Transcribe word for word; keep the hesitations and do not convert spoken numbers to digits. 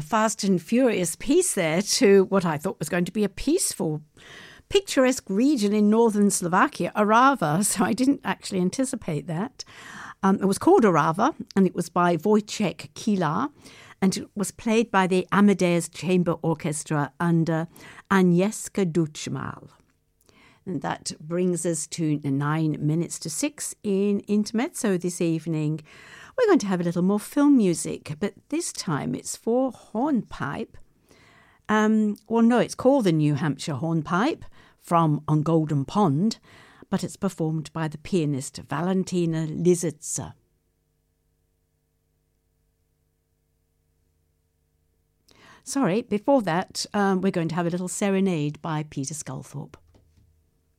fast and furious piece there to what I thought was going to be a peaceful, picturesque region in northern Slovakia, Orava. So I didn't actually anticipate that. Um, it was called Orava, and it was by Wojciech Kila, and it was played by the Amadeus Chamber Orchestra under Agnieszka Duchmal. And that brings us to nine minutes to six in Intermezzo this evening. We're going to have a little more film music, but this time it's for hornpipe. Um, well, no, it's called the New Hampshire Hornpipe from On Golden Pond, but it's performed by the pianist Valentina Lisitsa. Sorry, before that, um, we're going to have a little serenade by Peter Sculthorpe.